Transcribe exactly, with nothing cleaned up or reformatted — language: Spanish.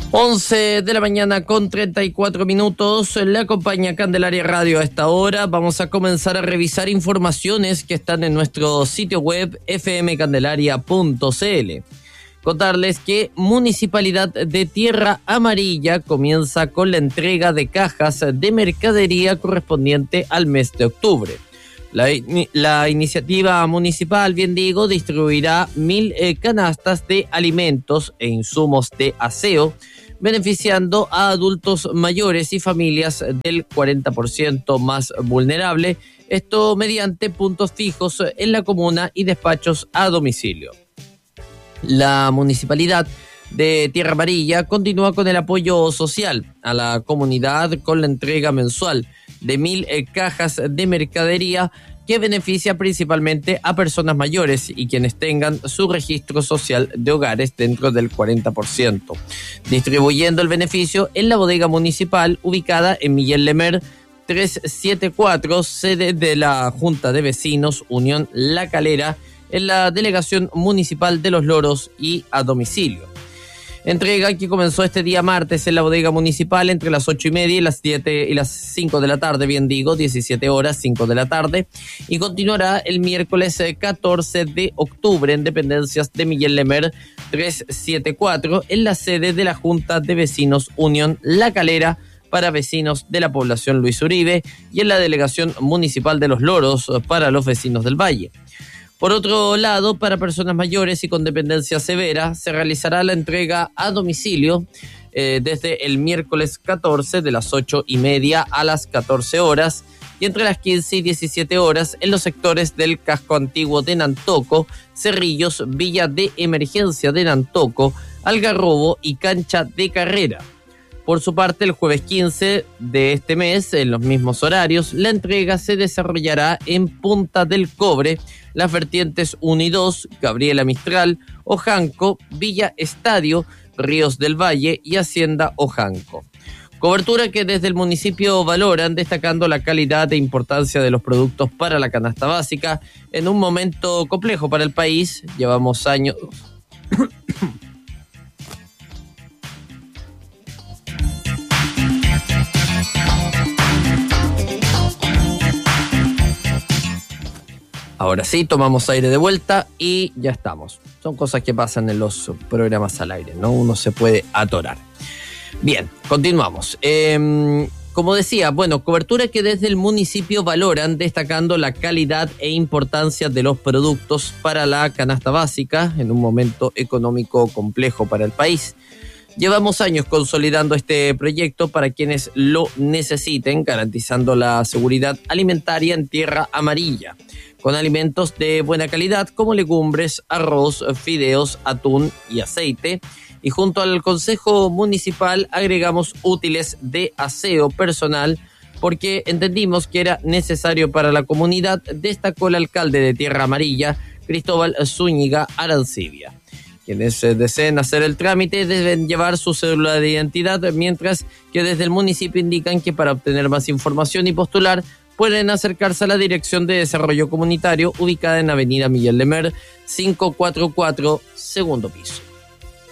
once de la mañana con treinta y cuatro minutos, le acompaña Candelaria Radio a esta hora. Vamos a comenzar a revisar informaciones que están en nuestro sitio web f m candelaria punto c l. Contarles que Municipalidad de Tierra Amarilla comienza con la entrega de cajas de mercadería correspondiente al mes de octubre. La, la iniciativa municipal, bien digo, distribuirá mil eh, canastas de alimentos e insumos de aseo, beneficiando a adultos mayores y familias del cuarenta por ciento más vulnerable, esto mediante puntos fijos en la comuna y despachos a domicilio. La Municipalidad de Tierra Amarilla continúa con el apoyo social a la comunidad con la entrega mensual de mil eh, cajas de mercadería que beneficia principalmente a personas mayores y quienes tengan su registro social de hogares dentro del cuarenta por ciento, distribuyendo el beneficio en la bodega municipal ubicada en Miguel Lemer trescientos setenta y cuatro, sede de la Junta de Vecinos Unión La Calera, en la Delegación Municipal de Los Loros y a domicilio. Entrega que comenzó este día martes en la bodega municipal entre las ocho y media y las siete y las cinco de la tarde, bien digo, diecisiete horas, cinco de la tarde, y continuará el miércoles catorce de octubre en dependencias de Miguel Lemer trescientos setenta y cuatro en la sede de la Junta de Vecinos Unión La Calera para vecinos de la población Luis Uribe y en la Delegación Municipal de Los Loros para los vecinos del Valle. Por otro lado, para personas mayores y con dependencia severa, se realizará la entrega a domicilio eh, desde el miércoles catorce de las ocho y media a las catorce horas y entre las quince y diecisiete horas en los sectores del casco antiguo de Nantoco, Cerrillos, Villa de Emergencia de Nantoco, Algarrobo y Cancha de Carrera. Por su parte, el jueves quince de este mes, en los mismos horarios, la entrega se desarrollará en Punta del Cobre, las vertientes uno y dos, Gabriela Mistral, Ojanco, Villa Estadio, Ríos del Valle y Hacienda Ojanco. Cobertura que desde el municipio valoran, destacando la calidad e importancia de los productos para la canasta básica en un momento complejo para el país. Llevamos años... Ahora sí, tomamos aire de vuelta y ya estamos. Son cosas que pasan en los programas al aire, ¿no? Uno se puede atorar. Bien, continuamos. Eh, como decía, bueno, cobertura que desde el municipio valoran, destacando la calidad e importancia de los productos para la canasta básica en un momento económico complejo para el país. Llevamos años consolidando este proyecto para quienes lo necesiten, garantizando la seguridad alimentaria en Tierra Amarilla, con alimentos de buena calidad como legumbres, arroz, fideos, atún y aceite. Y junto al Consejo Municipal agregamos útiles de aseo personal porque entendimos que era necesario para la comunidad, destacó el alcalde de Tierra Amarilla, Cristóbal Zúñiga Arancibia. Quienes deseen hacer el trámite deben llevar su cédula de identidad, mientras que desde el municipio indican que para obtener más información y postular pueden acercarse a la Dirección de Desarrollo Comunitario ubicada en Avenida Miguel Lemer quinientos cuarenta y cuatro, segundo piso.